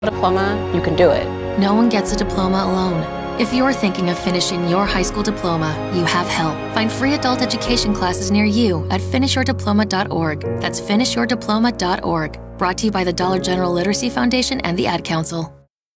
diploma, you can do it. No one gets a diploma alone. If you're thinking of finishing your high school diploma, you have help. Find free adult education classes near you at finishyourdiploma.org. That's finishyourdiploma.org. Brought to you by the Dollar General Literacy Foundation and the Ad Council.